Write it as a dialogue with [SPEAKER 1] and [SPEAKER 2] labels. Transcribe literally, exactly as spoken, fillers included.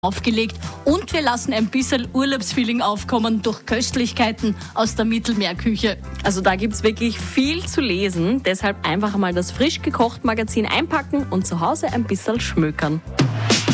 [SPEAKER 1] aufgelegt und wir lassen ein bisschen Urlaubsfeeling aufkommen durch Köstlichkeiten aus der Mittelmeerküche.
[SPEAKER 2] Also da gibt es wirklich viel zu lesen, deshalb einfach mal das frisch gekocht Magazin einpacken und zu Hause ein bisschen schmökern.